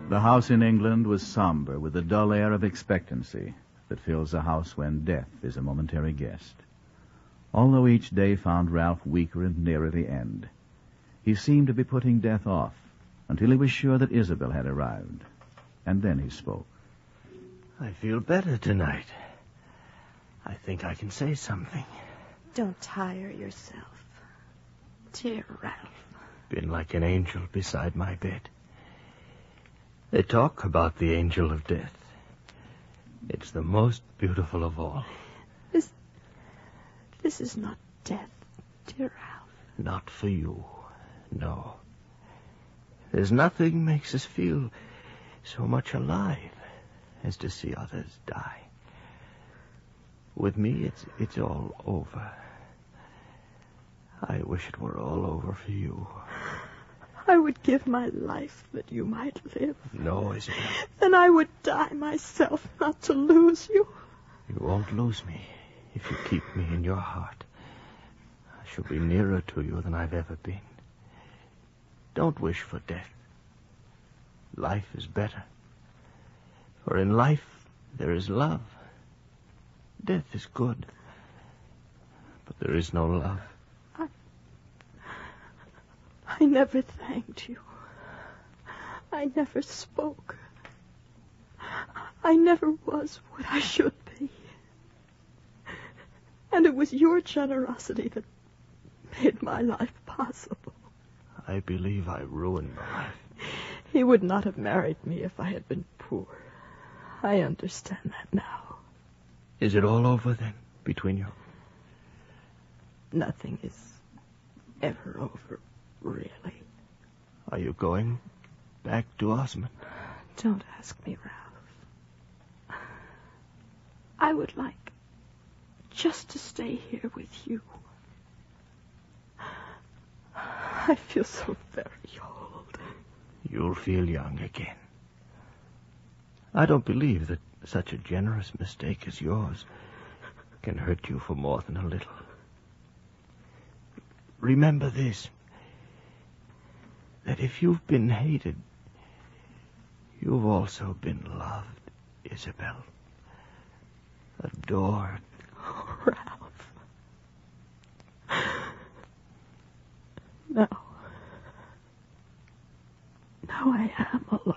The house in England was somber, with the dull air of expectancy that fills a house when death is a momentary guest. Although each day found Ralph weaker and nearer the end, he seemed to be putting death off until he was sure that Isabel had arrived. And then he spoke. I feel better tonight. I think I can say something. Don't tire yourself, dear Ralph. Been like an angel beside my bed. They talk about the angel of death. It's the most beautiful of all. This is not death, dear Ralph. Not for you, no. There's nothing makes us feel so much alive as to see others die. With me, it's all over. I wish it were all over for you. I would give my life that you might live. No, Isabel. Then I would die myself not to lose you. You won't lose me if you keep me in your heart. I shall be nearer to you than I've ever been. Don't wish for death. Life is better. For in life there is love. Death is good. But there is no love. I never thanked you. I never spoke. I never was what I should be. And it was your generosity that made my life possible. I believe I ruined my life. He would not have married me if I had been poor. I understand that now. Is it all over, then, between you? Nothing is ever over, really. Are you going back to Osmond? Don't ask me, Ralph. I would like just to stay here with you. I feel so very old. You'll feel young again. I don't believe that such a generous mistake as yours can hurt you for more than a little. Remember this, that if you've been hated, you've also been loved, Isabel. Adored. Oh, Ralph. Now I am alone.